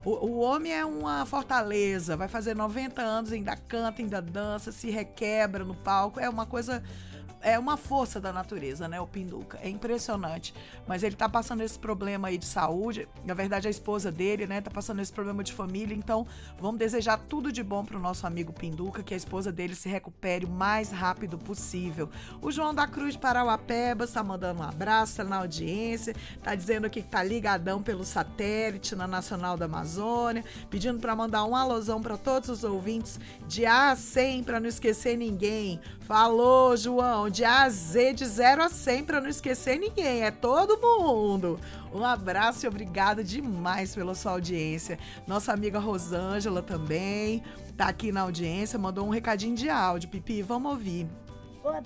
O homem é uma fortaleza, vai fazer 90 anos, ainda canta, ainda dança, se requebra no palco, é uma coisa... É uma força da natureza, né, o Pinduca. É impressionante. Mas ele tá passando esse problema aí de saúde. Na verdade, a esposa dele, né, tá passando esse problema de família. Então, vamos desejar tudo de bom pro nosso amigo Pinduca, que a esposa dele se recupere o mais rápido possível. O João da Cruz de Parauapebas tá mandando um abraço, tá na audiência, tá dizendo aqui que tá ligadão pelo satélite na Nacional da Amazônia, pedindo pra mandar um alôzão pra todos os ouvintes de A a 100, pra não esquecer ninguém. Falou, João! De A a Z, de 0 a 100, pra não esquecer ninguém, é todo mundo. Um abraço e obrigada demais pela sua audiência. Nossa amiga Rosângela também tá aqui na audiência, mandou um recadinho de áudio. Pipi, vamos ouvir. Boa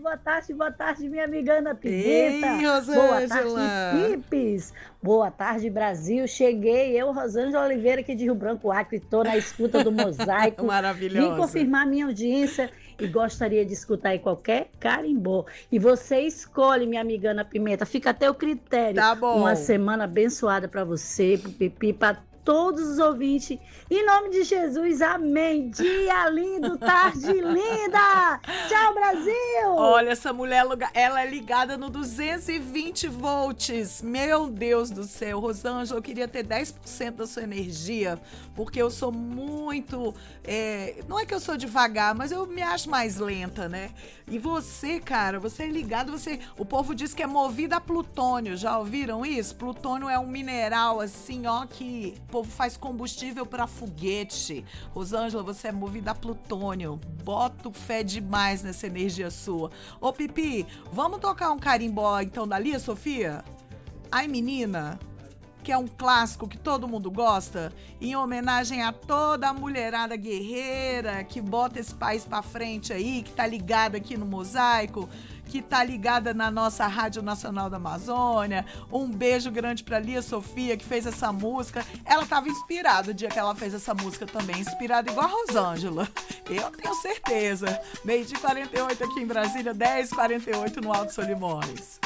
tarde, minha amiga Ana Pimenta. Ei, Rosângela. Boa tarde, Pipes. Boa tarde, Brasil. Cheguei, eu, Rosângela Oliveira, aqui de Rio Branco, Acre, estou na escuta do Mosaico. Maravilhosa. Vim confirmar minha audiência e gostaria de escutar aí qualquer carimbó. E você escolhe, minha amiga Ana Pimenta, fica até o critério. Tá bom. Uma semana abençoada para você, pro Pipi, para todos os ouvintes. Em nome de Jesus, amém. Dia lindo, tarde linda. Tchau, Brasil. Olha, essa mulher, ela é ligada no 220 volts. Meu Deus do céu. Rosângela, eu queria ter 10% da sua energia, porque eu sou muito... não é que eu sou devagar, mas eu me acho mais lenta, né? E você, cara, você é ligado, o povo diz que é movido a plutônio. Já ouviram isso? Plutônio é um mineral, assim, ó, que o povo faz combustível para foguete. Rosângela, você é movida a plutônio. Boto fé demais nessa energia sua. Ô, Pipi, vamos tocar um carimbó, então, da Lia Sofia? Ai, menina, que é um clássico que todo mundo gosta, em homenagem a toda a mulherada guerreira que bota esse país pra frente aí, que tá ligada aqui no Mosaico, que tá ligada na nossa Rádio Nacional da Amazônia. Um beijo grande pra Lia Sofia, que fez essa música. Ela tava inspirada o dia que ela fez essa música também, inspirada igual a Rosângela. Eu tenho certeza. 12h48 aqui em Brasília, 10h48 no Alto Solimões.